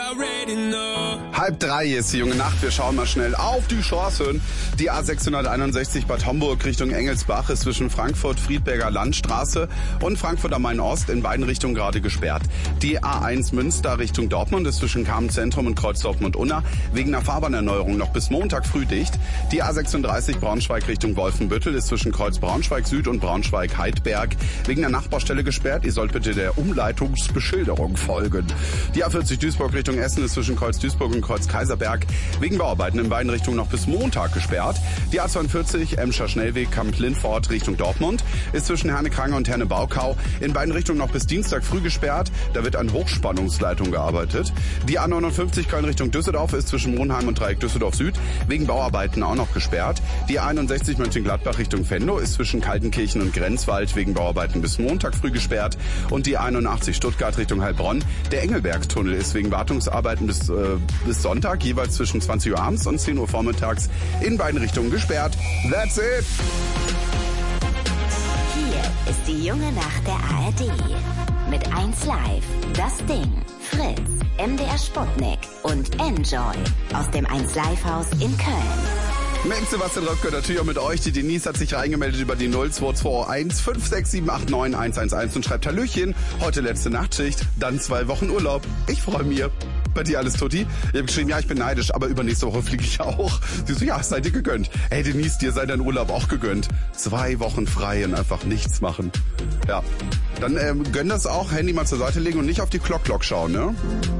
2:30 ist die junge Nacht. Wir schauen mal schnell auf die Straßen. Die A661 Bad Homburg Richtung Engelsbach ist zwischen Frankfurt-Friedberger Landstraße und Frankfurt am Main-Ost in beiden Richtungen gerade gesperrt. Die A1 Münster Richtung Dortmund ist zwischen Kamen-Zentrum und Kreuz Dortmund-Unna wegen einer Fahrbahnerneuerung noch bis Montag früh dicht. Die A36 Braunschweig Richtung Wolfenbüttel ist zwischen Kreuz Braunschweig Süd und Braunschweig Heidberg wegen der Nachbarstelle gesperrt. Ihr sollt bitte der Umleitungsbeschilderung folgen. Die A40 Duisburg Richtung Essen ist zwischen Kreuz Duisburg und Kreuz Kaiserberg wegen Bauarbeiten in beiden Richtungen noch bis Montag gesperrt. Die A42 Emscher Schnellweg Kamp-Lindfort Richtung Dortmund ist zwischen Herne-Krange und Herne-Baukau in beiden Richtungen noch bis Dienstag früh gesperrt. Da wird an Hochspannungsleitung gearbeitet. Die A59 Köln Richtung Düsseldorf ist zwischen Monheim und Dreieck Düsseldorf Süd wegen Bauarbeiten auch noch gesperrt. Die A61 Mönchengladbach Richtung Venlo ist zwischen Kaltenkirchen und Grenzwald wegen Bauarbeiten bis Montag früh gesperrt. Und die 81 Stuttgart Richtung Heilbronn. Der Engelbergtunnel ist wegen Wartungsarbeiten bis Sonntag jeweils zwischen 20 Uhr abends und 10 Uhr vormittags in beiden Richtungen gesperrt. That's it! Hier ist die junge Nacht der ARD. Mit 1 Live, Das Ding, Fritz, MDR Sputnik und Enjoy aus dem 1 Live Haus in Köln. Mit Sebastian Röpke, natürlich auch mit euch. Die Denise hat sich reingemeldet über die 0221 56789 111 und schreibt: Hallöchen, heute letzte Nachtschicht, dann 2 Wochen Urlaub. Ich freue mich. Bei dir alles tutti? Ich habe geschrieben, ja, ich bin neidisch, aber übernächste Woche fliege ich auch. Sie so, ja, seid ihr gegönnt. Hey Denise, dir sei dein Urlaub auch gegönnt. 2 Wochen frei und einfach nichts machen. Ja, dann gönn das auch, Handy mal zur Seite legen und nicht auf die Glock schauen, ne?